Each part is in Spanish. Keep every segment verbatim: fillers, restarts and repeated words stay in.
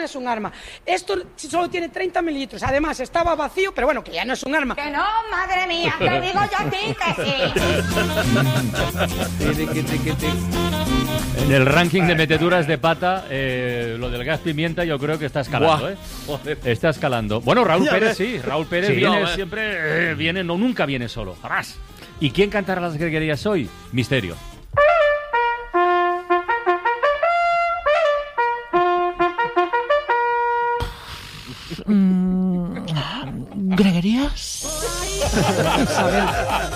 no es un arma. Esto solo tiene treinta mililitros. Además, estaba vacío, pero bueno, que ya no es un arma. Que no, madre mía, te digo yo a ti que sí. En el ranking de meteduras de pata, eh, lo del gas pimienta yo creo que está escalando, Buah. ¿eh? Está escalando. Bueno, Raúl Ya Pérez ves. sí, Raúl Pérez Sí, viene no, eh. siempre, eh, viene, no, nunca viene solo, jamás. ¿Y quién cantará las greguerías hoy? Misterio. ¿Greguerías? Isabel.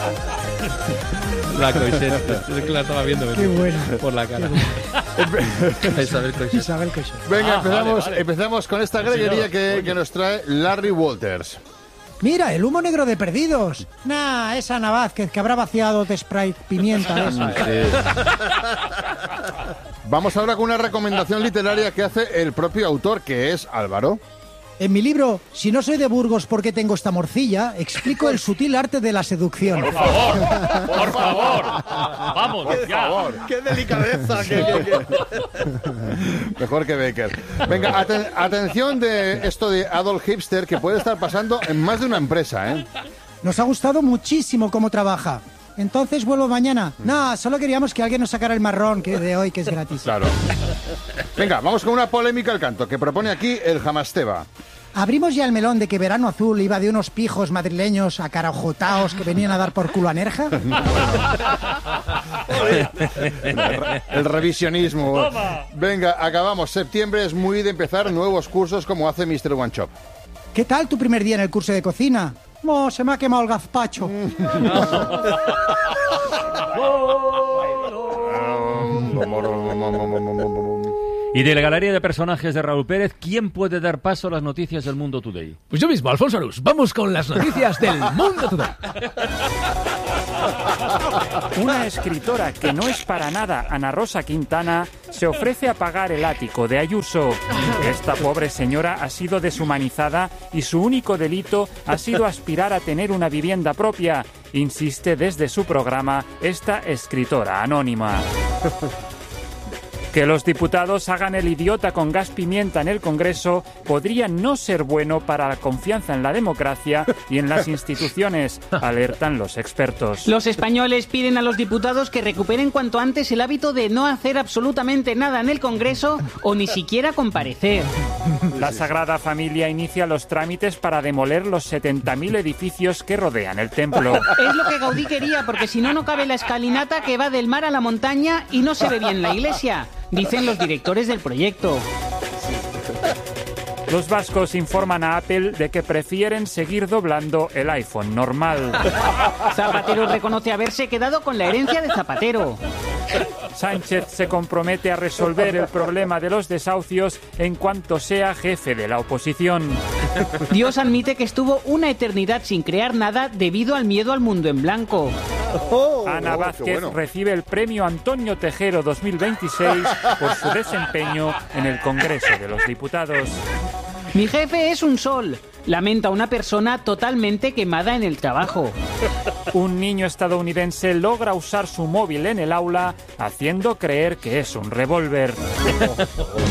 La Coixet. Es que la estaba viendo. Qué buena. Por la cara. Isabel Coixet. Isabel Coixet. Venga, Ah, empezamos, vale, vale. empezamos con esta greguería que, que nos trae Larry Walters. Mira, el humo negro de Perdidos. Nah, esa Ana Vázquez que habrá vaciado de Sprite pimienta. esa. Vamos ahora con una recomendación literaria que hace el propio autor, que es Álvaro. En mi libro, Si no soy de Burgos porque tengo esta morcilla, explico el sutil arte de la seducción. Por favor, por favor. Vamos, ya. ¡Qué delicadeza! que- que- que- Mejor que Becker. Venga, aten- atención de esto de Adolf Hipster, que puede estar pasando en más de una empresa, ¿eh? Nos ha gustado muchísimo cómo trabaja. Entonces vuelvo mañana. No, solo queríamos que alguien nos sacara el marrón que de hoy, que es gratis. Claro. Venga, vamos con una polémica al canto que propone aquí el Jamasteba. Abrimos ya el melón de que Verano Azul iba de unos pijos madrileños acarajotaos que venían a dar por culo a Nerja. El revisionismo. Venga, acabamos. Septiembre es muy de empezar nuevos cursos como hace mister One Shop. ¿Qué tal tu primer día en el curso de cocina? No, se me ha quemado el gazpacho. Y de la galería de personajes de Raúl Pérez, ¿quién puede dar paso a las noticias del Mundo Today? Pues yo mismo, Alfonso Arús. Vamos con las noticias del Mundo Today. Una escritora que no es para nada Ana Rosa Quintana se ofrece a pagar el ático de Ayuso. Esta pobre señora ha sido deshumanizada y su único delito ha sido aspirar a tener una vivienda propia, insiste desde su programa esta escritora anónima. Que los diputados hagan el idiota con gas pimienta en el Congreso podría no ser bueno para la confianza en la democracia y en las instituciones, alertan los expertos. Los españoles piden a los diputados que recuperen cuanto antes el hábito de no hacer absolutamente nada en el Congreso o ni siquiera comparecer. La Sagrada Familia inicia los trámites para demoler los setenta mil edificios que rodean el templo. Es lo que Gaudí quería, porque si no, no cabe la escalinata que va del mar a la montaña y no se ve bien la iglesia, dicen los directores del proyecto. Los vascos informan a Apple de que prefieren seguir doblando el iPhone normal. Zapatero reconoce haberse quedado con la herencia de Zapatero. Sánchez se compromete a resolver el problema de los desahucios en cuanto sea jefe de la oposición. Dios admite que estuvo una eternidad sin crear nada debido al miedo al mundo en blanco. Ana oh, Vázquez qué bueno. recibe el premio Antonio Tejero dos mil veintiséis por su desempeño en el Congreso de los Diputados. Mi jefe es un sol, lamenta una persona totalmente quemada en el trabajo. Un niño estadounidense logra usar su móvil en el aula haciendo creer que es un revólver.